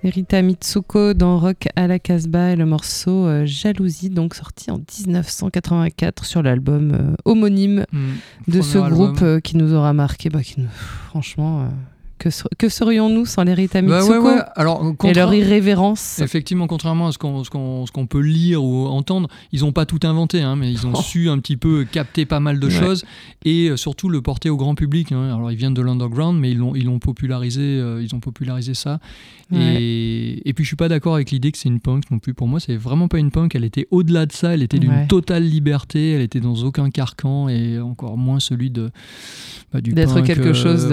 Rita Mitsuko dans Rock à la Casbah et le morceau Jalousie, donc sorti en 1984 sur l'album homonyme de ce groupe qui nous aura marqué. Franchement, que serions-nous sans les Rita Mitsuko Alors, et leur irrévérence? Effectivement, contrairement à ce qu'on peut lire ou entendre, ils n'ont pas tout inventé, mais ils ont su un petit peu capter pas mal de choses et surtout le porter au grand public. Alors, ils viennent de l'underground, mais ils l'ont popularisé, ils ont popularisé ça. Et puis, je suis pas d'accord avec l'idée que c'est une punk non plus. Pour moi, c'est vraiment pas une punk. Elle était au-delà de ça. Elle était d'une totale liberté. Elle était dans aucun carcan et encore moins celui du d'être punk, quelque chose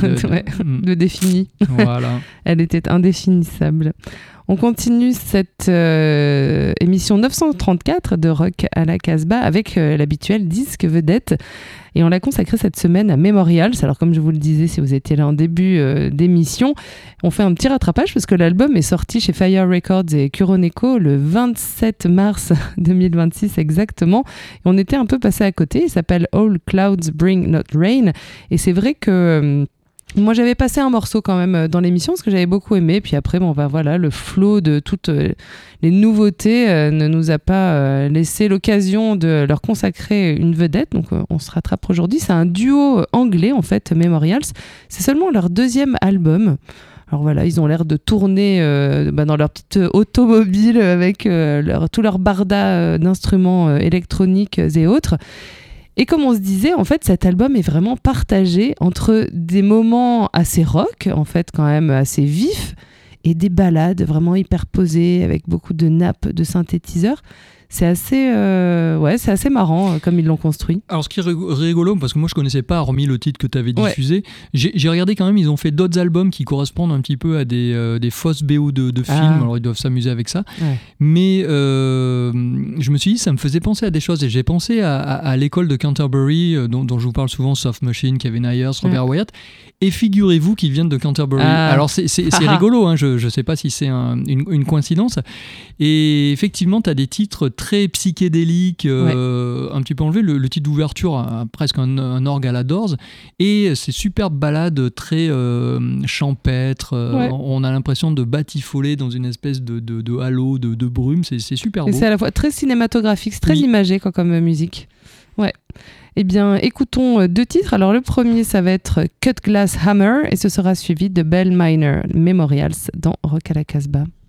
de défini. Voilà. Elle était indéfinissable. On continue cette émission 934 de Rock à la Casbah avec l'habituel disque vedette. Et on l'a consacré cette semaine à Memorials. Alors comme je vous le disais, si vous étiez là en début d'émission, on fait un petit rattrapage parce que l'album est sorti chez Fire Records et Kuroneko le 27 mars 2026 exactement. Et on était un peu passé à côté. Il s'appelle All Clouds Bring Not Rain. Et c'est vrai que... moi, j'avais passé un morceau quand même dans l'émission parce que j'avais beaucoup aimé. Puis après, le flot de toutes les nouveautés ne nous a pas laissé l'occasion de leur consacrer une vedette. Donc, on se rattrape aujourd'hui. C'est un duo anglais, en fait, Memorials. C'est seulement leur deuxième album. Alors voilà, ils ont l'air de tourner dans leur petite automobile avec tout leur barda d'instruments électroniques et autres. Et comme on se disait, en fait, cet album est vraiment partagé entre des moments assez rock, en fait, quand même assez vifs, et des ballades vraiment hyper posées, avec beaucoup de nappes de synthétiseurs. C'est assez marrant comme ils l'ont construit. Alors ce qui est rigolo, parce que moi je connaissais pas, hormis le titre que tu avais diffusé, j'ai regardé quand même, ils ont fait d'autres albums qui correspondent un petit peu à des fausses BO de films, alors ils doivent s'amuser avec ça. Mais je me suis dit, ça me faisait penser à des choses, et j'ai pensé à l'école de Canterbury, dont je vous parle souvent, Soft Machine, Kevin Ayers, Robert Wyatt, et figurez-vous qu'ils viennent de Canterbury. Alors c'est rigolo, je sais pas si c'est une coïncidence, et effectivement tu as des titres très psychédélique, un petit peu enlevé. Le titre d'ouverture a presque un orgue à la Doors, et ces superbes ballades très champêtres. On a l'impression de batifoler dans une espèce de halo, de brume. C'est super beau. Et c'est à la fois très cinématographique, c'est très imagé comme musique. Ouais. Eh bien, écoutons deux titres. Alors, le premier, ça va être Cut Glass Hammer, et ce sera suivi de Bell Minor Memorials dans Rock à la Casbah.